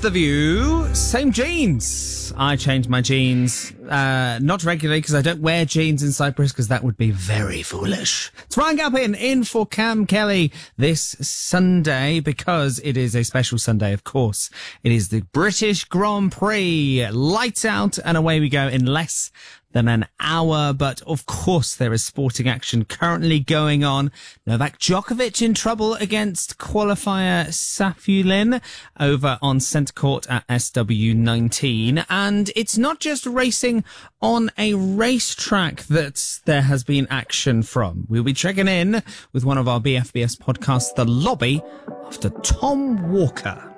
The View, same jeans. I change my jeans, not regularly because I don't wear jeans in Cyprus because that would be very foolish. It's Ryan Gapin in for Cam Kelly this Sunday because it is a special Sunday, of course. It is the British Grand Prix. Lights out and away we go in less than an hour, but of course there is sporting action currently going on. Novak Djokovic in trouble against qualifier Safiullin over on centre court at SW19, and it's not just racing on a racetrack that there has been action from. We'll be checking in with one of our BFBS podcasts, The Lobby, after Tom Walker.